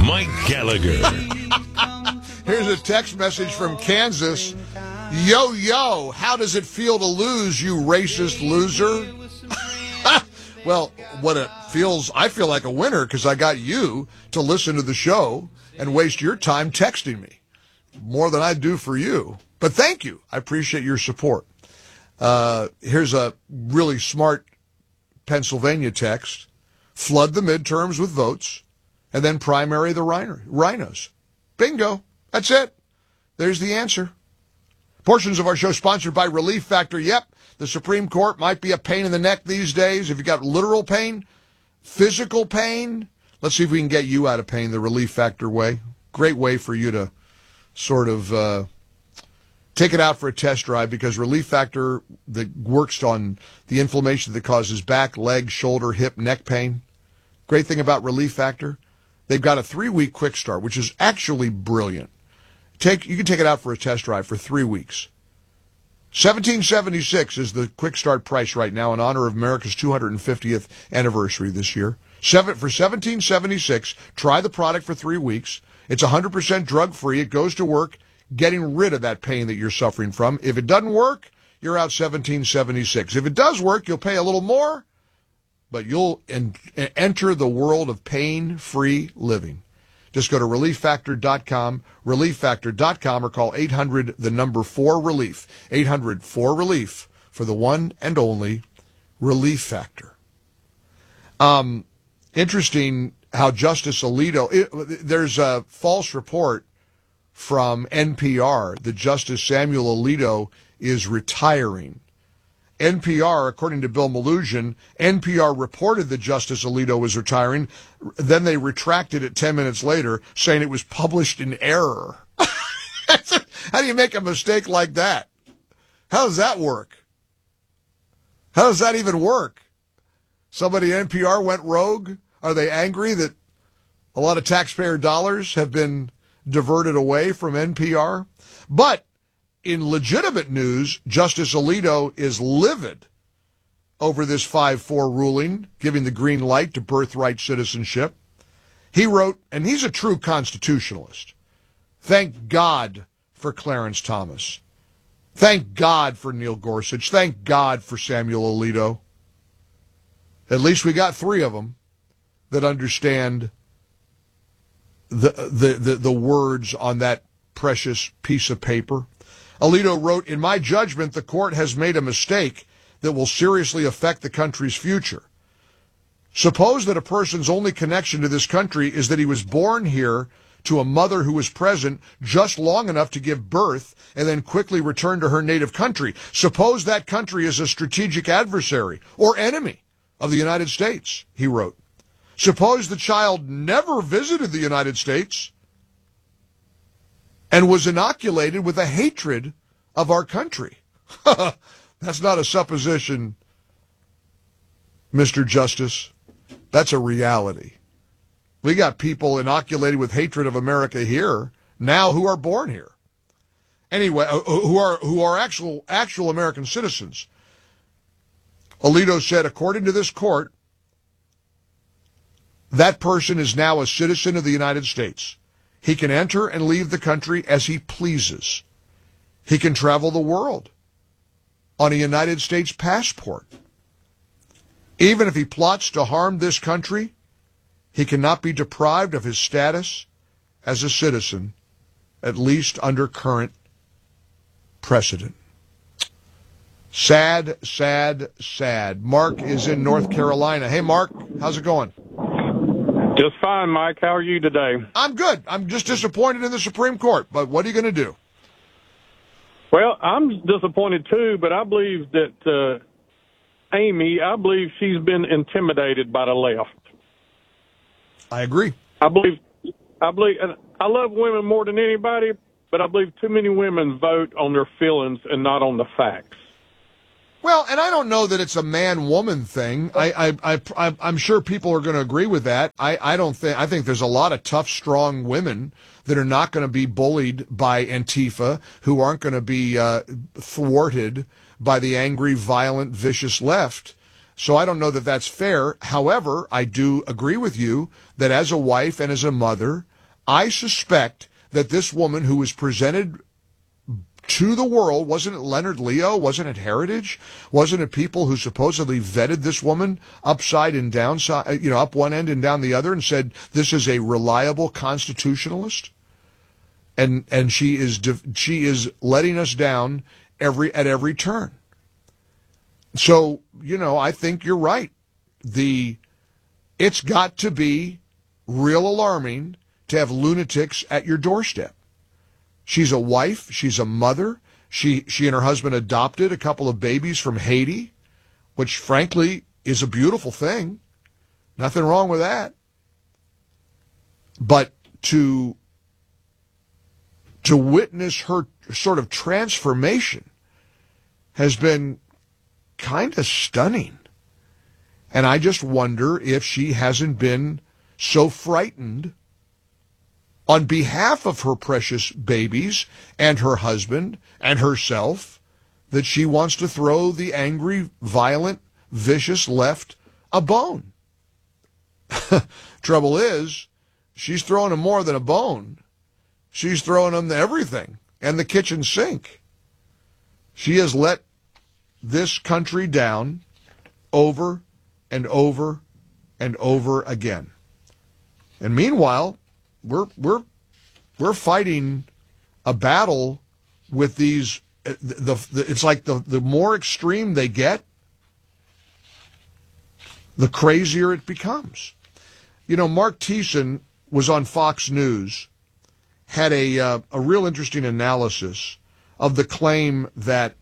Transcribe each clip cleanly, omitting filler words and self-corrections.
Mike Gallagher. Here's a text message from Kansas. Yo, yo, how does it feel to lose, you racist loser? Well, what it feels, I feel like a winner because I got you to listen to the show and waste your time texting me. More than I do for you. But thank you. I appreciate your support. Here's a really smart Pennsylvania text. Flood the midterms with votes and then primary the rhinos. Bingo. That's it. There's the answer. Portions of our show sponsored by Relief Factor. Yep, the Supreme Court might be a pain in the neck these days. If you got literal pain, physical pain, let's see if we can get you out of pain the Relief Factor way. Great way for you to sort of take it out for a test drive, because Relief Factor that works on the inflammation that causes back, leg, shoulder, hip, neck pain. Great thing about Relief Factor, they've got a 3-week quick start, which is actually brilliant. You can take it out for a test drive for 3 weeks. $17.76 is the quick start price right now in honor of America's 250th anniversary this year. For $17.76, try the product for 3 weeks. It's 100% drug-free. It goes to work getting rid of that pain that you're suffering from. If it doesn't work, you're out $17.76. If it does work, you'll pay a little more, but you'll enter the world of pain-free living. Just go to ReliefFactor.com, ReliefFactor.com, or call 800-4-RELIEF, 800-4-RELIEF, for the one and only Relief Factor. Interesting how Justice Alito, there's a false report from NPR that Justice Samuel Alito is retiring. NPR, according to Bill Malugin, NPR reported that Justice Alito was retiring. Then they retracted it 10 minutes later, saying it was published in error. How do you make a mistake like that? How does that work? How does that even work? Somebody at NPR went rogue? Are they angry that a lot of taxpayer dollars have been diverted away from NPR? But in legitimate news, Justice Alito is livid over this 5-4 ruling, giving the green light to birthright citizenship. He wrote, and he's a true constitutionalist, thank God for Clarence Thomas. Thank God for Neil Gorsuch. Thank God for Samuel Alito. At least we got 3 of them that understand the words on that precious piece of paper. Alito wrote, in my judgment, the court has made a mistake that will seriously affect the country's future. Suppose that a person's only connection to this country is that he was born here to a mother who was present just long enough to give birth and then quickly return to her native country. Suppose that country is a strategic adversary or enemy of the United States, he wrote. Suppose the child never visited the United States and was inoculated with a hatred of our country. That's not a supposition, Mr. Justice. That's a reality. We got people inoculated with hatred of America here now who are born here. Anyway, who are actual American citizens. Alito said, according to this court, that person is now a citizen of the United States. He can enter and leave the country as he pleases. He can travel the world on a United States passport. Even if he plots to harm this country, he cannot be deprived of his status as a citizen, at least under current precedent. Sad, sad, sad. Mark is in North Carolina. Hey, Mark, how's it going? Just fine, Mike. How are you today? I'm good. I'm just disappointed in the Supreme Court, but what are you going to do? Well, I'm disappointed too, but I believe that Amy, I believe she's been intimidated by the left. I agree. I believe, and I love women more than anybody, but I believe too many women vote on their feelings and not on the facts. Well, and I don't know that it's a man-woman thing. I'm sure people are going to agree with that. I think there's a lot of tough, strong women that are not going to be bullied by Antifa, who aren't going to be thwarted by the angry, violent, vicious left. So I don't know that that's fair. However, I do agree with you that as a wife and as a mother, I suspect that this woman who was presented to the world, wasn't it Leonard Leo? Wasn't it Heritage? Wasn't it people who supposedly vetted this woman upside and downside, up one end and down the other, and said this is a reliable constitutionalist? And she is letting us down at every turn. So, I think you're right. It's got to be real alarming to have lunatics at your doorstep. She's a wife. She's a mother. She and her husband adopted a couple of babies from Haiti, which frankly is a beautiful thing. Nothing wrong with that. But to witness her sort of transformation has been kind of stunning. And I just wonder if she hasn't been so frightened on behalf of her precious babies and her husband and herself that she wants to throw the angry, violent, vicious left a bone. Trouble is, she's throwing them more than a bone. She's throwing them everything and the kitchen sink. She has let this country down over and over and over again. And meanwhile, we're fighting a battle with these. It's like the more extreme they get, the crazier it becomes. Mark Thiessen was on Fox News, had a real interesting analysis of the claim that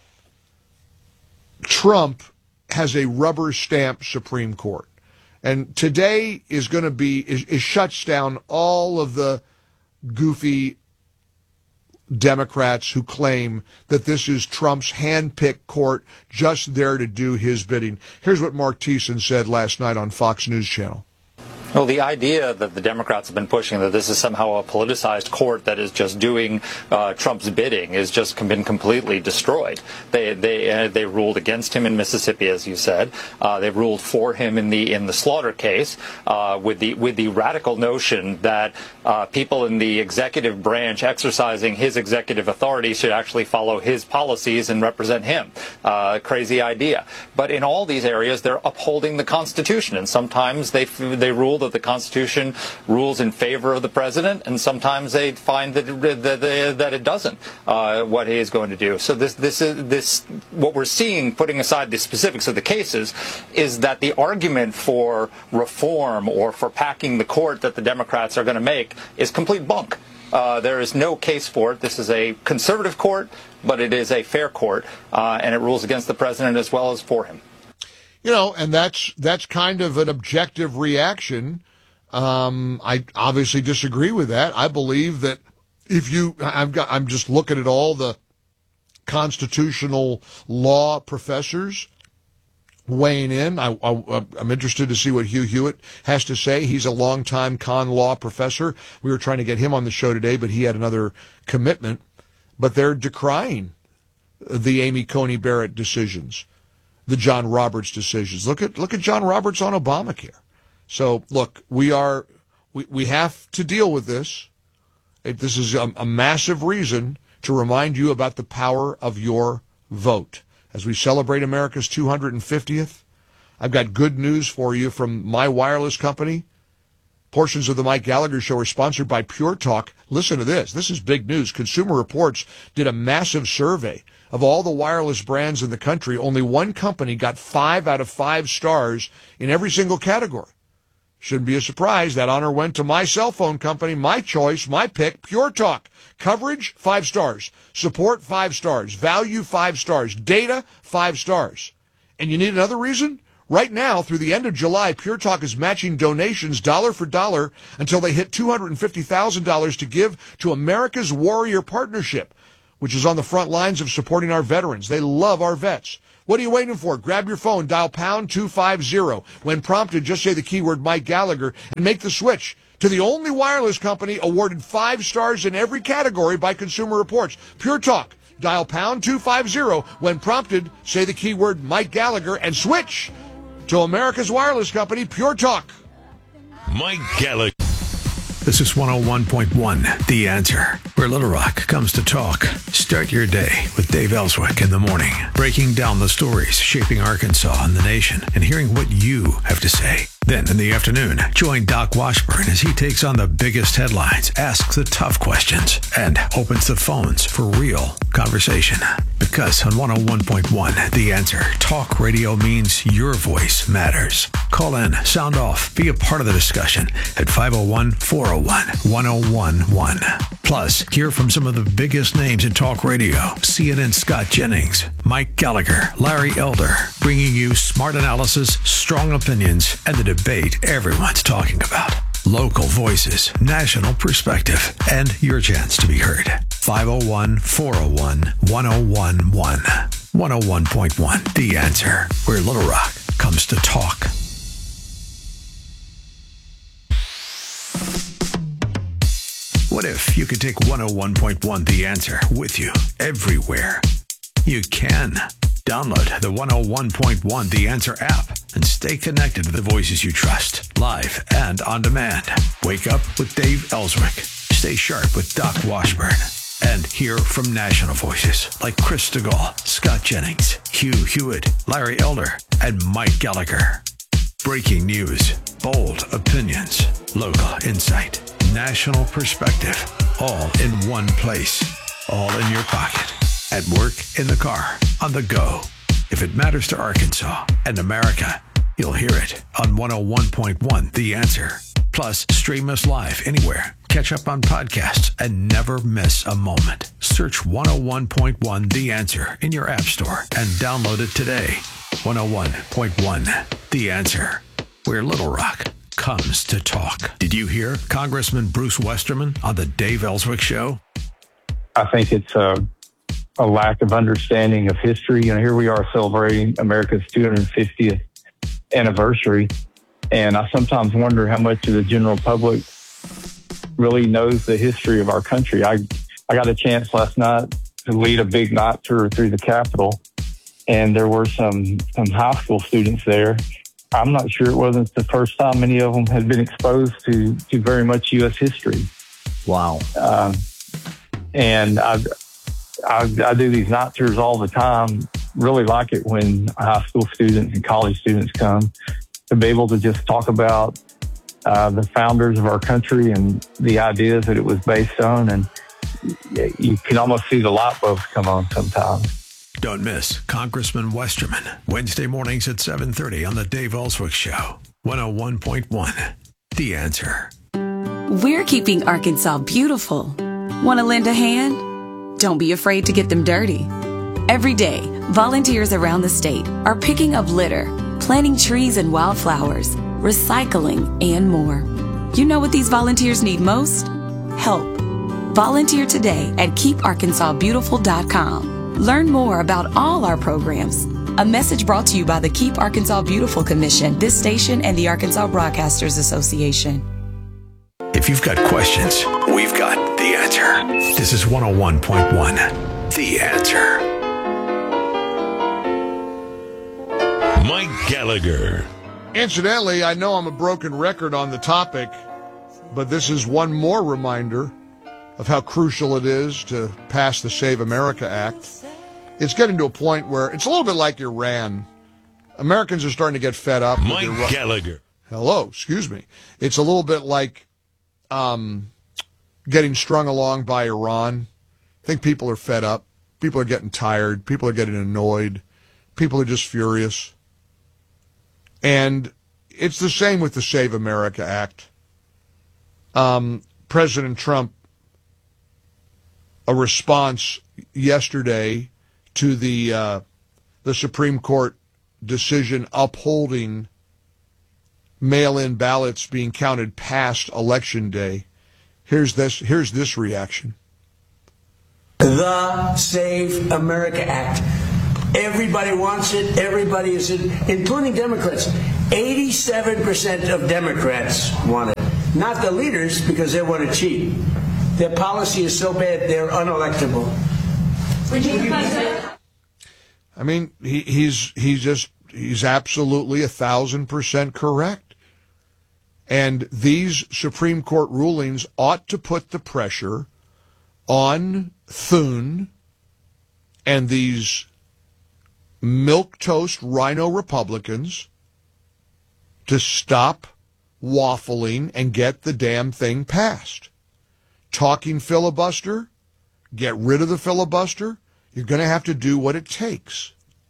Trump has a rubber stamp Supreme Court. And today is going to be, it shuts down all of the goofy Democrats who claim that this is Trump's hand-picked court just there to do his bidding. Here's what Mark Thiessen said last night on Fox News Channel. Well, the idea that the Democrats have been pushing that this is somehow a politicized court that is just doing Trump's bidding is just been completely destroyed. They ruled against him in Mississippi, as you said. They ruled for him in the Slaughter case with the radical notion that people in the executive branch exercising his executive authority should actually follow his policies and represent him. Crazy idea. But in all these areas, they're upholding the Constitution, and sometimes they rule that the Constitution rules in favor of the president, and sometimes they find that it doesn't. What he is going to do. So this what we're seeing, putting aside the specifics of the cases, is that the argument for reform or for packing the court that the Democrats are going to make is complete bunk. There is no case for it. This is a conservative court, but it is a fair court, and it rules against the president as well as for him. And that's kind of an objective reaction. I obviously disagree with that. I believe that I'm just looking at all the constitutional law professors weighing in. I'm interested to see what Hugh Hewitt has to say. He's a longtime con law professor. We were trying to get him on the show today, but he had another commitment. But they're decrying the Amy Coney Barrett decisions, the John Roberts decisions. Look at John Roberts on Obamacare. So look, we have to deal with this. This is a massive reason to remind you about the power of your vote. As we celebrate America's 250th, I've got good news for you from my wireless company. Portions of the Mike Gallagher Show are sponsored by Pure Talk. Listen to this. This is big news. Consumer Reports did a massive survey of all the wireless brands in the country. Only one company got 5 out of 5 stars in every single category. Shouldn't be a surprise. That honor went to my cell phone company, my choice, my pick, Pure Talk. Coverage, 5 stars. Support, 5 stars. Value, 5 stars. Data, 5 stars. And you need another reason? Right now, through the end of July, Pure Talk is matching donations dollar for dollar until they hit $250,000 to give to America's Warrior Partnership, which is on the front lines of supporting our veterans. They love our vets. What are you waiting for? Grab your phone, dial pound 250. When prompted, just say the keyword Mike Gallagher and make the switch to the only wireless company awarded 5 stars in every category by Consumer Reports. Pure Talk. Dial pound 250. When prompted, say the keyword Mike Gallagher and switch to America's wireless company, Pure Talk. Mike Gallagher. This is 101.1, The Answer, where Little Rock comes to talk. Start your day with Dave Ellswick in the morning, breaking down the stories shaping Arkansas and the nation and hearing what you have to say. Then in the afternoon, join Doc Washburn as he takes on the biggest headlines, asks the tough questions, and opens the phones for real conversation. Because on 101.1, The Answer, talk radio means your voice matters. Call in, sound off, be a part of the discussion at 501-401-1011. Plus, hear from some of the biggest names in talk radio. CNN Scott Jennings, Mike Gallagher, Larry Elder, bringing you smart analysis, strong opinions, and the debate everyone's talking about. Local voices, national perspective, and your chance to be heard. 501-401-1011. 101.1, The Answer, where Little Rock comes to talk. What if you could take 101.1 The Answer with you everywhere? You can. Download the 101.1 The Answer app and stay connected to the voices you trust, live and on demand. Wake up with Dave Ellswick. Stay sharp with Doc Washburn. And hear from national voices like Chris DeGaulle, Scott Jennings, Hugh Hewitt, Larry Elder, and Mike Gallagher. Breaking news, bold opinions, local insight, national perspective, all in one place, all in your pocket, at work, in the car, on the go. If it matters to Arkansas and America, you'll hear it on 101.1 The Answer. Plus, stream us live anywhere. Catch up on podcasts and never miss a moment. Search 101.1 The Answer in your app store and download it today. 101.1 The Answer, where Little Rock comes to talk. Did you hear Congressman Bruce Westerman on the Dave Ellswick Show? I think it's a lack of understanding of history. You know, here we are celebrating America's 250th anniversary, and I sometimes wonder how much of the general public really knows the history of our country. I got a chance last night to lead a big night tour through the Capitol, and there were some high school students there. I'm not sure it wasn't the first time many of them had been exposed to very much U.S. history. Wow. And I do these night tours all the time. Really like it when high school students and college students come to be able to just talk about the founders of our country and the ideas that it was based on. And you can almost see the light bulbs come on sometimes. Don't miss Congressman Westerman, Wednesday mornings at 7:30 on the Dave Ellswick Show. 101.1, The Answer. We're keeping Arkansas beautiful. Want to lend a hand? Don't be afraid to get them dirty. Every day, volunteers around the state are picking up litter, planting trees and wildflowers, recycling, and more. You know what these volunteers need most? Help. Volunteer today at KeepArkansasBeautiful.com. Learn more about all our programs. A message brought to you by the Keep Arkansas Beautiful Commission, this station, and the Arkansas Broadcasters Association. If you've got questions, we've got the answer. This is 101.1, The Answer. Mike Gallagher. Incidentally, I know I'm a broken record on the topic, but this is one more reminder of how crucial it is to pass the Save America Act. It's getting to a point where it's a little bit like Iran. Americans are starting to get fed up. Mike Gallagher. Hello, excuse me. It's a little bit like getting strung along by Iran. I think people are fed up. People are getting tired. People are getting annoyed. People are just furious. And it's the same with the Save America Act. President Trump, a response yesterday to the Supreme Court decision upholding mail-in ballots being counted past Election Day. Here's this reaction. The Save America Act. Everybody wants it. Everybody is in, including Democrats. 87% of Democrats want it. Not the leaders, because they want to cheat. Their policy is so bad, they're unelectable. I mean, he's absolutely 1,000% correct. And these Supreme Court rulings ought to put the pressure on Thune and these milquetoast rhino Republicans to stop waffling and get the damn thing passed. Talking filibuster, get rid of the filibuster. You're going to have to do what it takes.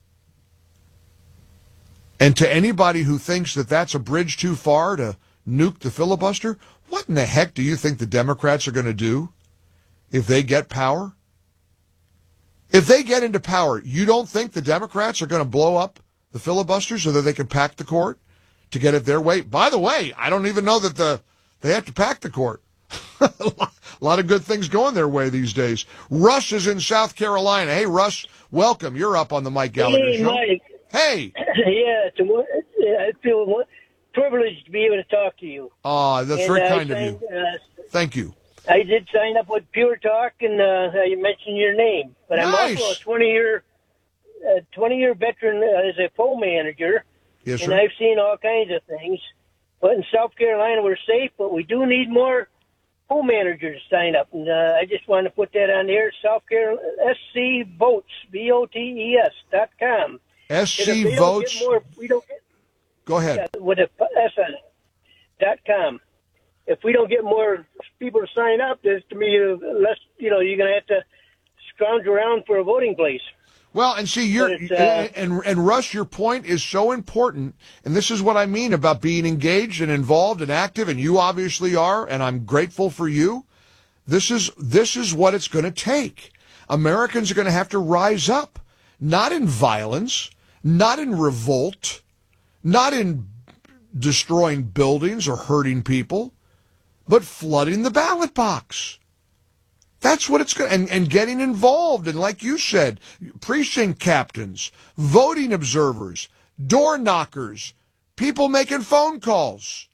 And to anybody who thinks that that's a bridge too far to nuke the filibuster, what in the heck do you think the Democrats are going to do if they get power? If they get into power, you don't think the Democrats are going to blow up the filibuster so that they can pack the court to get it their way? By the way, I don't even know that they have to pack the court. A lot of good things going their way these days. Russ is in South Carolina. Hey, Russ, welcome. You're up on the Mike Gallagher Hey, Show. Mike. Hey. Yeah, I feel privileged to be able to talk to you. Oh, that's very kind of you. Thank you. I did sign up with Pure Talk, and you mentioned your name. But I'm also a 20-year veteran as a poll manager. Yes, sir. And I've seen all kinds of things. But in South Carolina, we're safe, but we do need more poll managers to sign up. And I just want to put that on there. South Carolina, SCVotes, VOTES.com. SCVotes. Go ahead. Yeah, with a S on it. .com. If we don't get more people to sign up, there's to me less. You're going to have to scrounge around for a voting place. Well, and see, and Russ, your point is so important, and this is what I mean about being engaged and involved and active, and you obviously are, and I'm grateful for you. This is what it's going to take. Americans are going to have to rise up, not in violence, not in revolt, not in destroying buildings or hurting people, but flooding the ballot box. That's what it's going to, and getting involved. And like you said, precinct captains, voting observers, door knockers, people making phone calls.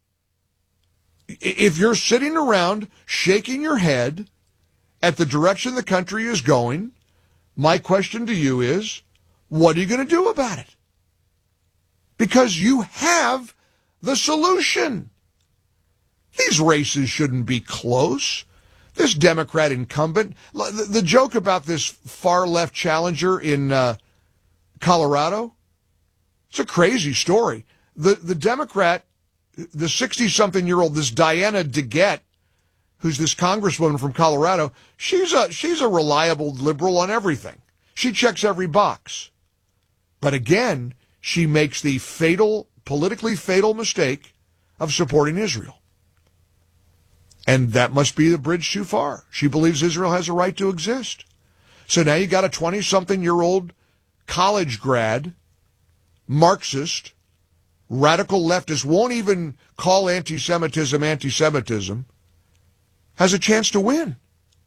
If you're sitting around shaking your head at the direction the country is going, my question to you is, what are you going to do about it? Because you have the solution. These races shouldn't be close. This Democrat incumbent, the joke about this far-left challenger in Colorado, it's a crazy story. The Democrat, the 60-something-year-old, this Diana DeGette, who's this congresswoman from Colorado, she's a reliable liberal on everything. She checks every box. But again, she makes the politically fatal mistake of supporting Israel. And that must be the bridge too far. She believes Israel has a right to exist. So now you got a 20-something-year-old college grad, Marxist, radical leftist, won't even call anti-Semitism anti-Semitism, has a chance to win.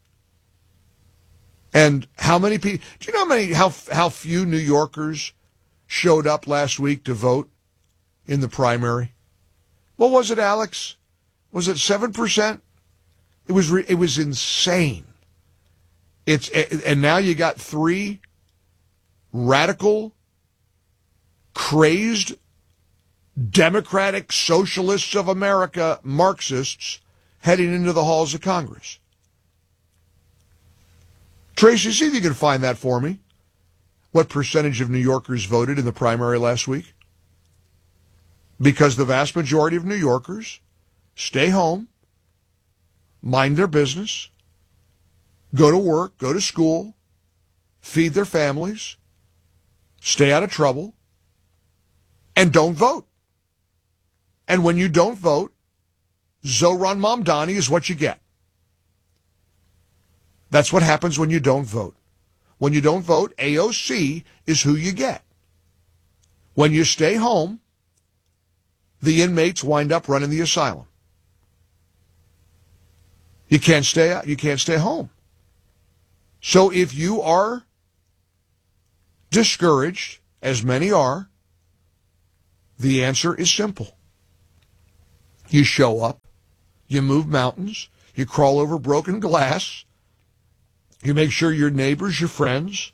And how many people, do you know how few New Yorkers showed up last week to vote in the primary? What was it, Alex? Was it 7%? It was insane. And now you got 3 radical, crazed, democratic socialists of America, Marxists, heading into the halls of Congress. Tracy, see if you can find that for me. What percentage of New Yorkers voted in the primary last week? Because the vast majority of New Yorkers stay home, mind their business, go to work, go to school, feed their families, stay out of trouble, and don't vote. And when you don't vote, Zohran Mamdani is what you get. That's what happens when you don't vote. When you don't vote, AOC is who you get. When you stay home, the inmates wind up running the asylum. You can't stay out. You can't stay home. So if you are discouraged, as many are, the answer is simple. You show up, you move mountains, you crawl over broken glass, you make sure your neighbors, your friends,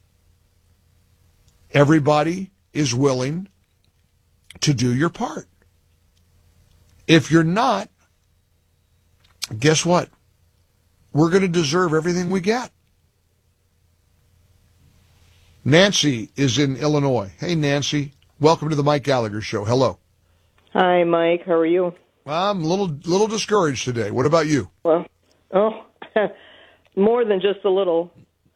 everybody is willing to do your part. If you're not, guess what? We're going to deserve everything we get. Nancy is in Illinois. Hey, Nancy. Welcome to the Mike Gallagher Show. Hello. Hi, Mike. How are you? I'm a little discouraged today. What about you? Well, more than just a little.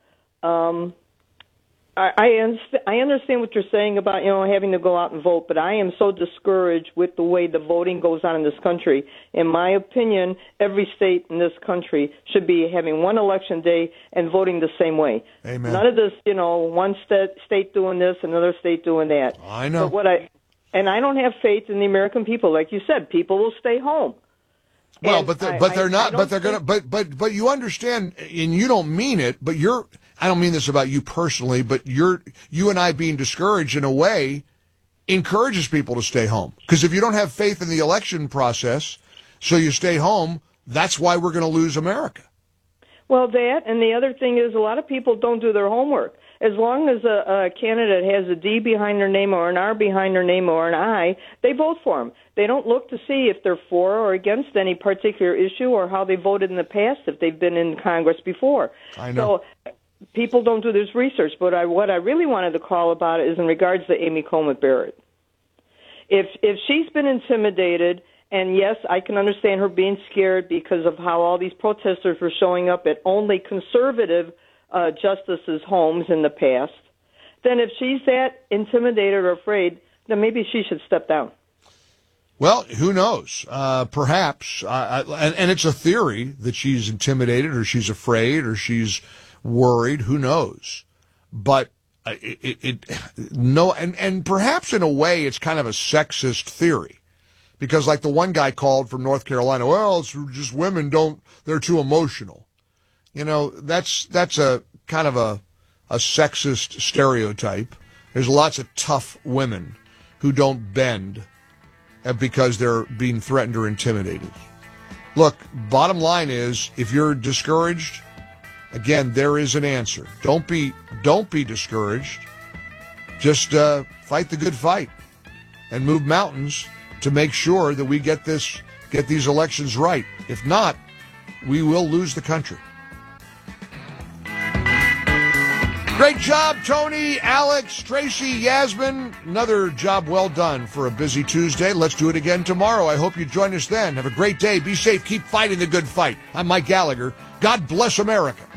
I understand what you're saying about, having to go out and vote, but I am so discouraged with the way the voting goes on in this country. In my opinion, every state in this country should be having one election day and voting the same way. Amen. None of this, one state doing this, another state doing that. I know. But I don't have faith in the American people. Like you said, people will stay home. Well, but they're not. But they're gonna. But you understand, and you don't mean it. But I don't mean this about you personally. But you and I being discouraged in a way encourages people to stay home. Because if you don't have faith in the election process, so you stay home. That's why we're going to lose America. Well, that and the other thing is a lot of people don't do their homework. As long as a candidate has a D behind their name or an R behind their name or an I, they vote for them. They don't look to see if they're for or against any particular issue or how they voted in the past if they've been in Congress before. I know. So people don't do this research. But what I really wanted to call about is in regards to Amy Coney Barrett. If she's been intimidated, and yes, I can understand her being scared because of how all these protesters were showing up at only conservative justices' homes in the past, then if she's that intimidated or afraid, then maybe she should step down. Well, who knows? Perhaps, and it's a theory that she's intimidated or she's afraid or she's worried. Who knows? But and perhaps in a way it's kind of a sexist theory, because like the one guy called from North Carolina, well, it's just women they're too emotional. That's a kind of a sexist stereotype. There's lots of tough women who don't bend because they're being threatened or intimidated. Look, bottom line is, if you're discouraged, again, there is an answer. Don't be discouraged. Just fight the good fight and move mountains to make sure that we get these elections right. If not, we will lose the country. Great job, Tony, Alex, Tracy, Yasmin. Another job well done for a busy Tuesday. Let's do it again tomorrow. I hope you join us then. Have a great day. Be safe. Keep fighting the good fight. I'm Mike Gallagher. God bless America.